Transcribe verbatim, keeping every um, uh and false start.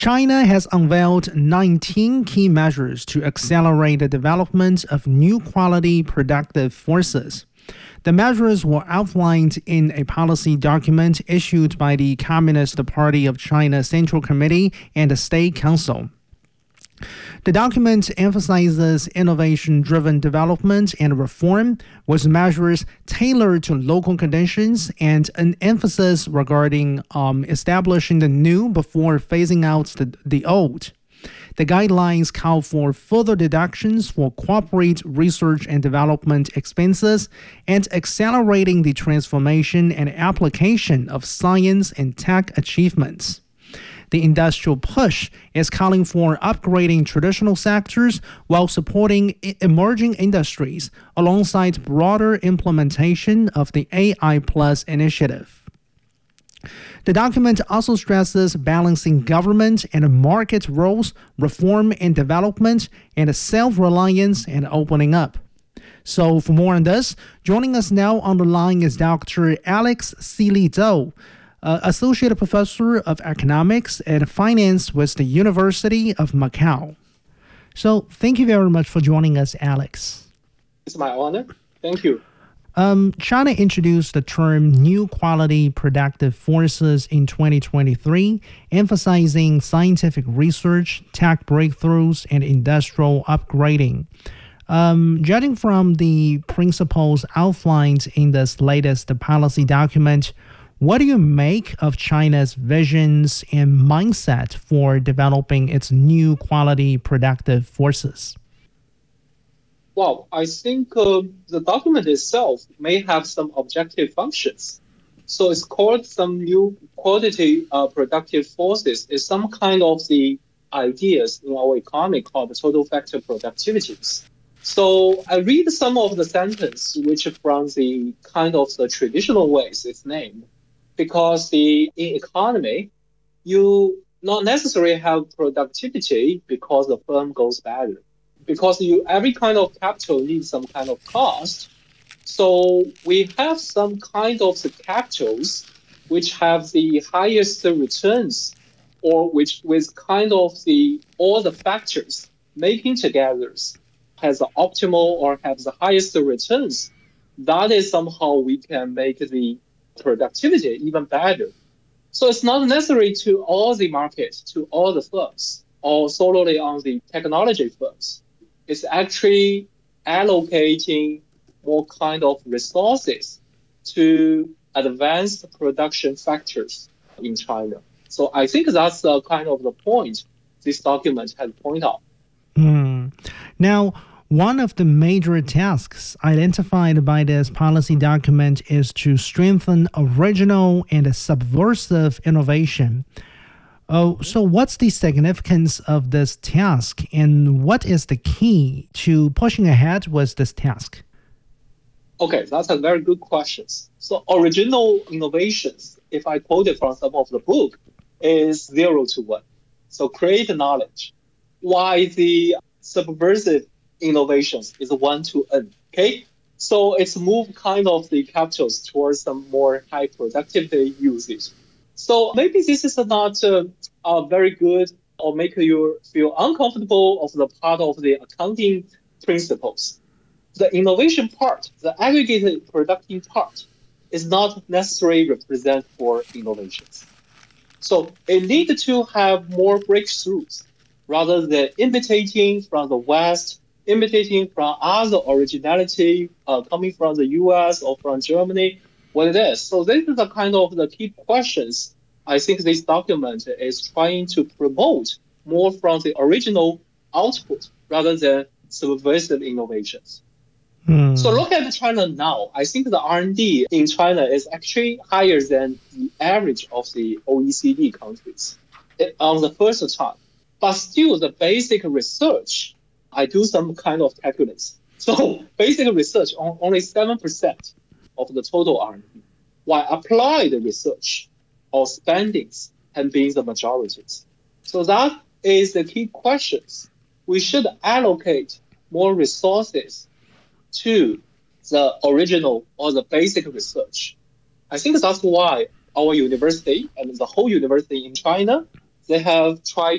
China has unveiled nineteen key measures to accelerate the development of new quality productive forces. The measures were outlined in a policy document issued by the Communist Party of China Central Committee and the State Council. The document emphasizes innovation-driven development and reform, with measures tailored to local conditions and an emphasis regarding um, establishing the new before phasing out the, the old. The guidelines call for further deductions for corporate research and development expenses and accelerating the transformation and application of science and tech achievements. The industrial push is calling for upgrading traditional sectors while supporting emerging industries alongside broader implementation of the A I Plus initiative. The document also stresses balancing government and market roles, reform and development, and self-reliance and opening up. So for more on this, joining us now on the line is Doctor Alex Seely Zhou, Uh, Associate Professor of Economics and Finance with the University of Macau. So thank you very much for joining us, Alex. It's my honor. Thank you. Um, China introduced the term New Quality Productive Forces in twenty twenty-three, emphasizing scientific research, tech breakthroughs, and industrial upgrading. Um, judging from the principles outlined in this latest policy document, what do you make of China's visions and mindset for developing its new quality productive forces? Well, I think uh, the document itself may have some objective functions. So it's called some new quality uh, productive forces. It's some kind of the ideas in our economy called the total factor productivities. So I read some of the sentence which from the kind of the traditional ways it's named. Because the in economy, you not necessarily have productivity because the firm goes better. Because you every kind of capital needs some kind of cost. So we have some kind of the capitals which have the highest returns, or which with kind of the all the factors making together has the optimal or have the highest returns. That is somehow we can make the productivity even better. So it's not necessary to all the markets, to all the firms, or solely on the technology firms. It's actually allocating more kind of resources to advanced production factors in China. So I think that's the kind of the point this document has pointed out. Mm. Now, one of the major tasks identified by this policy document is to strengthen original and subversive innovation. Oh, so what's the significance of this task, and what is the key to pushing ahead with this task? Okay, that's a very good question. So original innovations, if I quote it from some of the book, is zero to one. So create knowledge. Why the subversive innovations is one to n. Okay, so it's moved kind of the capitals towards some more high productivity uses. So maybe this is not uh, uh, very good or make you feel uncomfortable of the part of the accounting principles. The innovation part, the aggregated productive part, is not necessarily represent for innovations. So it needs to have more breakthroughs rather than imitating from the West, imitating from other originality uh, coming from the U S or from Germany, what it is. So this is the kind of the key questions I think this document is trying to promote more from the original output rather than subversive innovations. Hmm. So look at China now. I think the R and D in China is actually higher than the average of the O E C D countries it, on the first time. But still, the basic research, I do some kind of calculus. So basic research on only seven percent of the total R and D, while applied research or spendings have been the majorities. So that is the key questions. We should allocate more resources to the original or the basic research. I think that's why our university and the whole university in China, they have tried